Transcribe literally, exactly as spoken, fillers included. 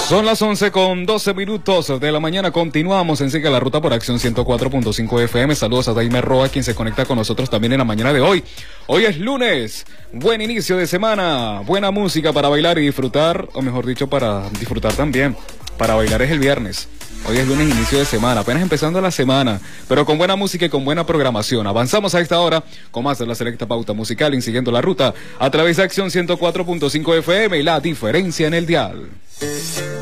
Son las once con doce minutos de la mañana. Continuamos en Sigue la Ruta por Acción ciento cuatro punto cinco F M. Saludos a Daime Roa, quien se conecta con nosotros también en la mañana de hoy. Hoy es lunes, buen inicio de semana, buena música para bailar y disfrutar, o mejor dicho, para disfrutar también. Para bailar es el viernes. Hoy es lunes, inicio de semana, apenas empezando la semana, pero con buena música y con buena programación. Avanzamos a esta hora con más de la selecta pauta musical, siguiendo la ruta a través de Acción ciento cuatro punto cinco F M y la diferencia en el dial.